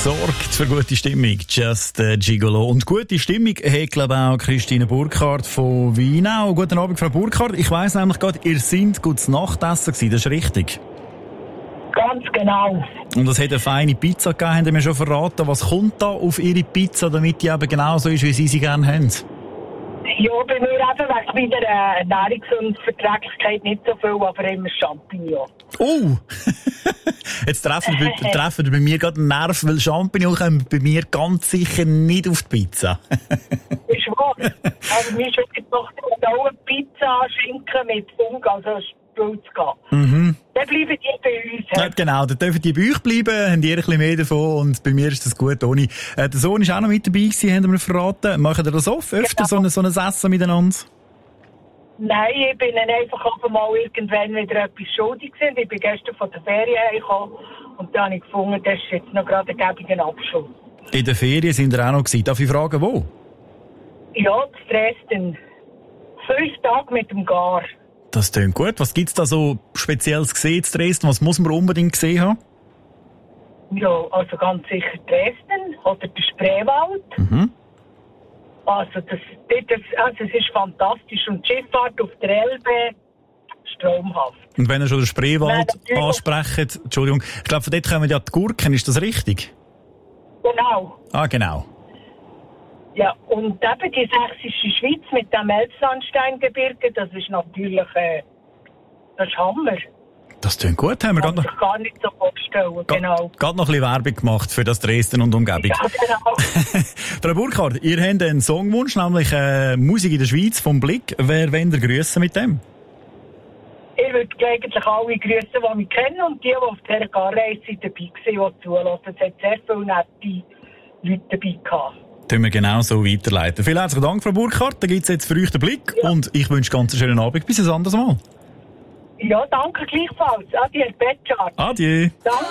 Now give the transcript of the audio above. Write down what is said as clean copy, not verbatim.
Sorgt für gute Stimmung, Just Gigolo. Und gute Stimmung hat, glaube ich, auch Christine Burkhardt von Weinau. Guten Abend, Frau Burkhardt. Ich weiss nämlich gerade, ihr seid gutes Nachtessen gewesen, das ist richtig? Ganz genau. Und es hat eine feine Pizza gegeben, haben Sie mir schon verraten. Was kommt da auf Ihre Pizza, damit die eben genau so ist, wie Sie sie gerne haben? Ja, bei mir eben wegen meiner Ernährungs- und Verträglichkeit nicht so viel, aber immer Champignon. Oh! Jetzt treffen Sie bei mir gerade einen Nerv, weil Champignon kommen bei mir ganz sicher nicht auf die Pizza. Ist wahr. Also mir schmeckt doch auch eine Pizza, Schinken mit Funk, also Spülz gehen. Mhm. Dann bleiben die bei uns. Ja, genau, dann dürfen die bei euch bleiben, haben ihr ein bisschen mehr davon und bei mir ist das gut ohne. Der Sohn ist auch noch mit dabei gewesen, haben wir verraten. Machen ihr das öfter, Genau. so ein Essen miteinander? Nein, ich bin dann einfach mal irgendwann wieder etwas schuldig gewesen. Ich bin gestern von der Ferien gekommen und dann habe ich gefunden, das ist jetzt noch gerade ein gäbiger Abschluss. In der Ferien sind ihr auch noch gewesen. Darf ich fragen, wo? Ja, zu Dresden. 5 Tage mit dem Gar. Das klingt gut. Was gibt's da so Spezielles gesehen zu Dresden? Was muss man unbedingt gesehen haben? Ja, also ganz sicher Dresden oder der Spreewald. Mhm. Also, es ist fantastisch. Und die Schifffahrt auf der Elbe, stromhaft. Und wenn ihr schon den Spreewald Nein, ansprecht, Entschuldigung, ich glaube, von dort kommen ja die Gurken, ist das richtig? Genau. Ah, genau. Ja, und eben die sächsische Schweiz mit dem Elbsandsteingebirge, das ist natürlich, das ist Hammer. Das klingt gut, haben wir Kann gerade sich gar nicht so vorstellen, genau. Gerade noch ein bisschen Werbung gemacht für das Dresden und Umgebung. Ja, genau. Frau Burkhardt, ihr habt einen Songwunsch, nämlich Musik in der Schweiz vom Blick. Wer wollt ihr grüssen mit dem? Ich würde eigentlich alle grüssen, die mich kennen und die auf dieser Garreise dabei waren, die zulassen. Es hat sehr viele nette Leute dabei gehabt. Können wir genau so weiterleiten. Vielen herzlichen Dank, Frau Burkhardt. Da gibt es jetzt für euch den Blick. Ja. Und ich wünsche ganz einen schönen Abend. Bis ein anderes Mal. Ja, danke gleichfalls. Adieu, Betschart. Adieu. Danke.